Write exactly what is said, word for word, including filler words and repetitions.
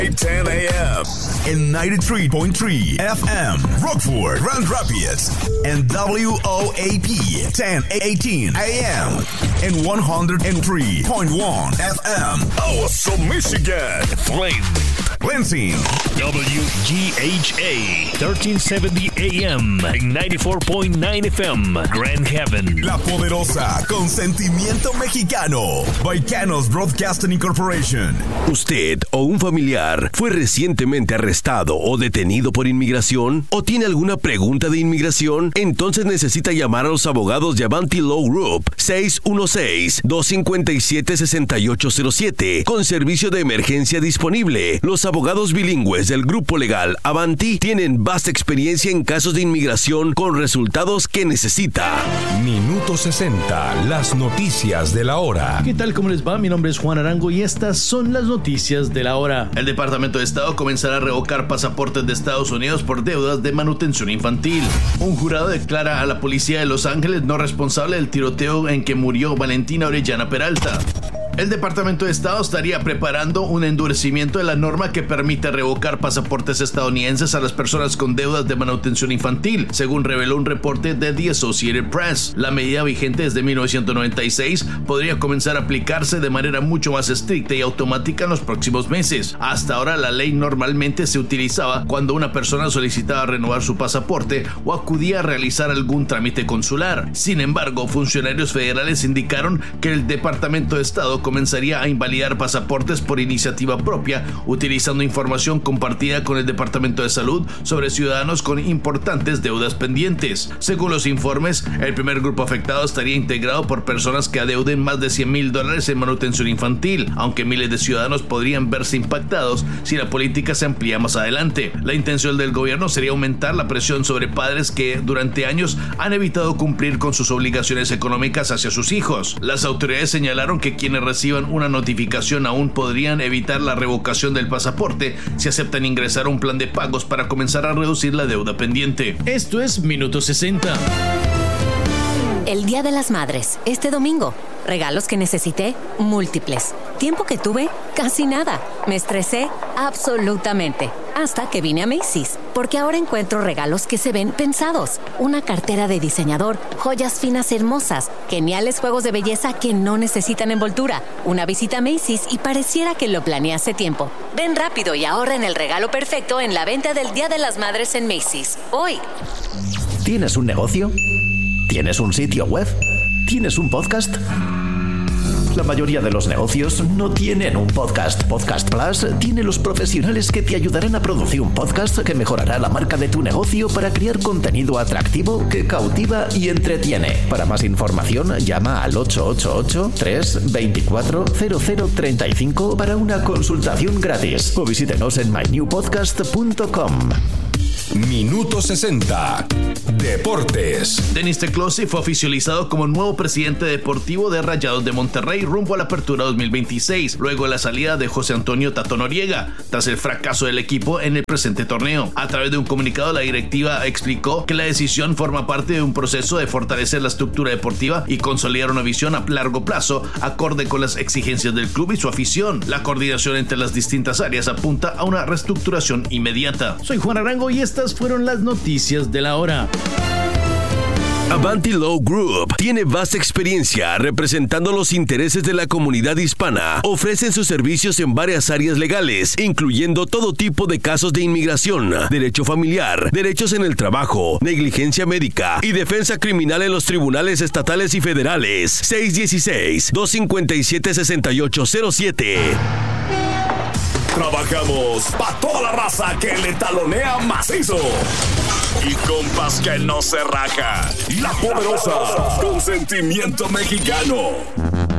ten a.m. in ninety-three point three F M, Rockford, Grand Rapids, and W O A P ten eighteen A M in one oh three point one F M, Awesome, Michigan, Flint, Lansing, W G H A thirteen seventy A M and ninety-four point nine F M, Grand Haven. La Poderosa, con sentimiento mexicano, Baicanos Broadcasting Incorporation. ¿Usted o un familiar fue recientemente arrestado o detenido por inmigración? ¿O tiene alguna pregunta de inmigración? Entonces necesita llamar a los abogados de Avanti Law Group seis uno seis, dos cinco siete, seis ocho cero siete con servicio de emergencia disponible. Los abogados bilingües del grupo legal Avanti tienen vasta experiencia en casos de inmigración con resultados que necesita. Minuto sesenta, las noticias de la hora. ¿Qué tal? ¿Cómo les va? Mi nombre es Juan Arango y estas son las noticias de la hora. El Departamento de Estado comenzará a revocar pasaportes de Estados Unidos por deudas de manutención infantil. Un jurado declara a la policía de Los Ángeles no responsable del tiroteo en que murió Valentina Orellana Peralta. El Departamento de Estado estaría preparando un endurecimiento de la norma que permite revocar pasaportes estadounidenses a las personas con deudas de manutención infantil, según reveló un reporte de The Associated Press. La medida vigente desde mil novecientos noventa y seis podría comenzar a aplicarse de manera mucho más estricta y automática en los próximos meses. Hasta ahora la ley normalmente se utilizaba cuando una persona solicitaba renovar su pasaporte o acudía a realizar algún trámite consular. Sin embargo, funcionarios federales indicaron que el Departamento de Estado comenzaría a invalidar pasaportes por iniciativa propia, utilizando información compartida con el Departamento de Salud sobre ciudadanos con importantes deudas pendientes. Según los informes, el primer grupo afectado estaría integrado por personas que adeuden más de cien mil dólares en manutención infantil, aunque miles de ciudadanos podrían verse impactados si la política se amplía más adelante. La intención del gobierno sería aumentar la presión sobre padres que durante años han evitado cumplir con sus obligaciones económicas hacia sus hijos. Las autoridades señalaron que quienes reciban una notificación aún podrían evitar la revocación del pasaporte si aceptan ingresar a un plan de pagos para comenzar a reducir la deuda pendiente. Esto es Minuto sesenta. El Día de las Madres, este domingo. Regalos que necesité, múltiples. Tiempo que tuve, casi nada. Me estresé, absolutamente. Hasta que vine a Macy's, porque ahora encuentro regalos que se ven pensados. Una cartera de diseñador, joyas finas hermosas, geniales juegos de belleza que no necesitan envoltura. Una visita a Macy's y pareciera que lo planeé hace tiempo. Ven rápido y ahorra en el regalo perfecto en la venta del Día de las Madres en Macy's. Hoy. ¿Tienes un negocio? ¿Tienes un sitio web? ¿Tienes un podcast? La mayoría de los negocios no tienen un podcast. Podcast Plus tiene los profesionales que te ayudarán a producir un podcast que mejorará la marca de tu negocio para crear contenido atractivo que cautiva y entretiene. Para más información, llama al ocho ocho ocho, tres dos cuatro, cero cero tres cinco para una consultación gratis o visítenos en my new podcast punto com. Minuto sesenta. Deportes. Denis Teclosi fue oficializado como nuevo presidente deportivo de Rayados de Monterrey rumbo a la Apertura dos mil veintiséis, luego de la salida de José Antonio Tato Noriega, tras el fracaso del equipo en el presente torneo. A través de un comunicado, la directiva explicó que la decisión forma parte de un proceso de fortalecer la estructura deportiva y consolidar una visión a largo plazo, acorde con las exigencias del club y su afición. La coordinación entre las distintas áreas apunta a una reestructuración inmediata. Soy Juan Arango y estas fueron las noticias de la hora. Avanti Law Group tiene vasta experiencia representando los intereses de la comunidad hispana. Ofrecen sus servicios en varias áreas legales, incluyendo todo tipo de casos de inmigración, derecho familiar, derechos en el trabajo, negligencia médica y defensa criminal en los tribunales estatales y federales. seis uno seis, dos cinco siete, seis ocho cero siete. Trabajamos pa' toda la raza que le talonea macizo. Y compas que no se rajan. La Poderosa, con sentimiento mexicano.